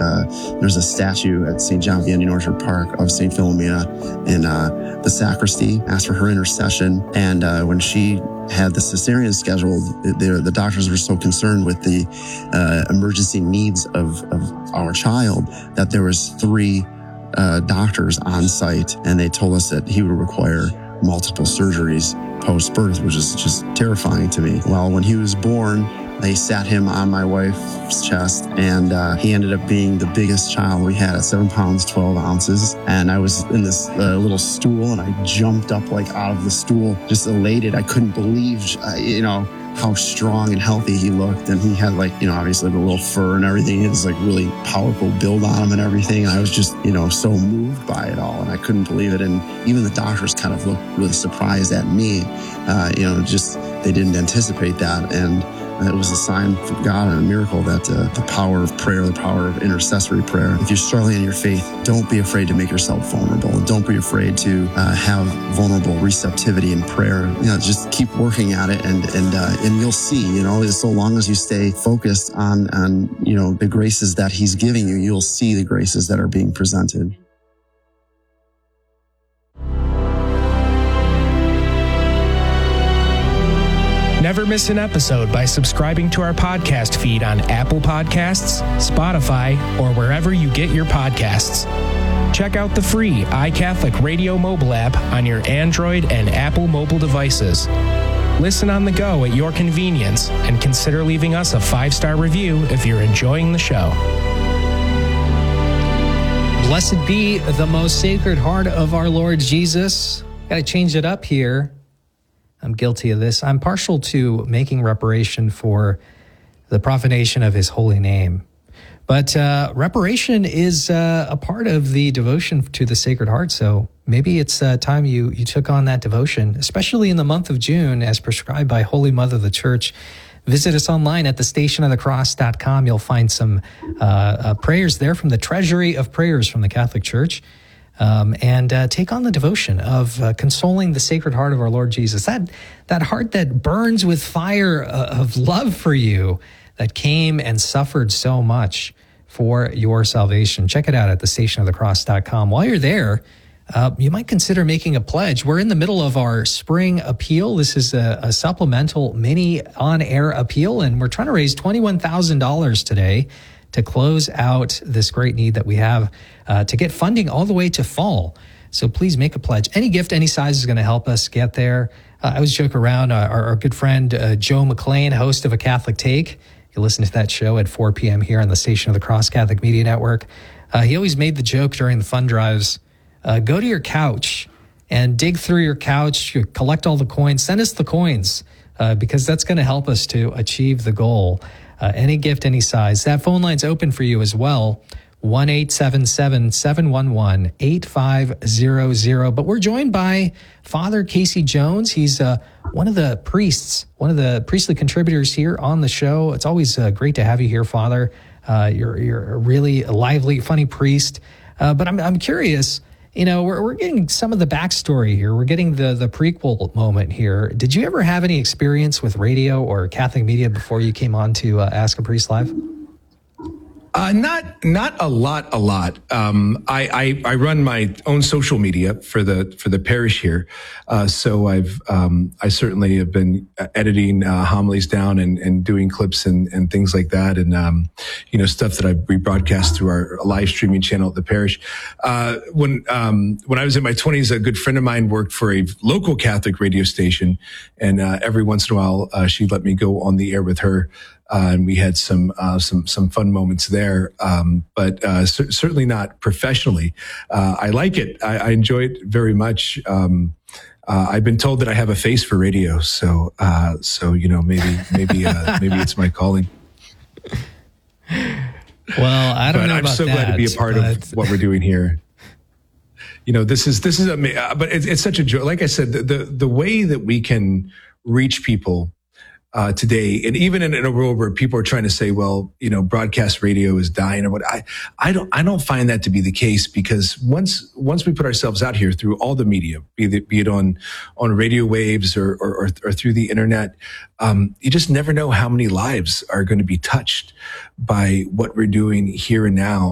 there's a statue at St. John Vianney Orchard Park of St. Philomena in the sacristy. Asked for her intercession. And when she had the cesarean scheduled, the doctors were so concerned with the emergency needs of our child that there was 3 doctors on site, and they told us that he would require multiple surgeries post-birth, which is just terrifying to me. Well, when he was born, they sat him on my wife's chest, and he ended up being the biggest child we had at 7 pounds, 12 ounces. And I was in this little stool, and I jumped up like out of the stool, just elated. I couldn't believe, how strong and healthy he looked. And he had obviously the little fur and everything. He had this really powerful build on him and everything. And I was just, so moved by it all. And I couldn't believe it. And even the doctors kind of looked really surprised at me. They didn't anticipate that. And it was a sign from God and a miracle that the power of prayer, the power of intercessory prayer. If you're struggling in your faith, don't be afraid to make yourself vulnerable. Don't be afraid to have vulnerable receptivity in prayer. Just keep working at it, and you'll see. So long as you stay focused on the graces that He's giving you, you'll see the graces that are being presented. Never miss an episode by subscribing to our podcast feed on Apple Podcasts, Spotify, or wherever you get your podcasts. Check out the free iCatholic Radio mobile app on your Android and Apple mobile devices. Listen on the go at your convenience, and consider leaving us a 5-star review if you're enjoying the show. Blessed be the most sacred heart of our Lord Jesus. Got to change it up here. I'm guilty of this. I'm partial to making reparation for the profanation of His holy name. But reparation is a part of the devotion to the Sacred Heart. So maybe it's time you took on that devotion, especially in the month of June, as prescribed by Holy Mother of the Church. Visit us online at thestationofthecross.com. You'll find some prayers there from the Treasury of Prayers from the Catholic Church. And take on the devotion of consoling the Sacred Heart of our Lord Jesus. That heart that burns with fire of love for you, that came and suffered so much for your salvation. Check it out at thestationofthecross.com. While you're there, you might consider making a pledge. We're in the middle of our spring appeal. This is a supplemental mini on-air appeal, and we're trying to raise $21,000 today to close out this great need that we have to get funding all the way to fall. So please make a pledge. Any gift, any size is going to help us get there. I always joke around, our good friend Joe McLean, host of A Catholic Take. You listen to that show at 4 p.m. here on the Station of the Cross Catholic Media Network. He always made the joke during the fund drives, go to your couch and dig through your couch, you collect all the coins, send us the coins, because that's going to help us to achieve the goal. Any gift, any size. That phone line's open for you as well, 1-877-711-8500. But we're joined by Father Casey Jones. He's one of the priests, one of the priestly contributors here on the show. It's always great to have you here, Father. You're a really lively, funny priest. But I'm curious, we're getting some of the backstory here. We're getting the prequel moment here. Did you ever have any experience with radio or Catholic media before you came on to Ask a Priest Live? Not a lot. I run my own social media for the parish here. So I certainly have been editing homilies down and doing clips and things like that. And, stuff that we broadcast through our live streaming channel at the parish. When I was in my 20s, a good friend of mine worked for a local Catholic radio station. And, every once in a while, she'd let me go on the air with her. And we had some fun moments there, but certainly not professionally. I like it. I enjoy it very much. I've been told that I have a face for radio, so maybe it's my calling. Well, I don't know I'm about so that, glad to be a part of what we're doing here. This is but it's such a joy. Like I said, the way that we can reach people today, and even in a world where people are trying to say, well, broadcast radio is dying or what, I don't find that to be the case, because once we put ourselves out here through all the media, be it on radio waves or through the internet, you just never know how many lives are going to be touched by what we're doing here and now.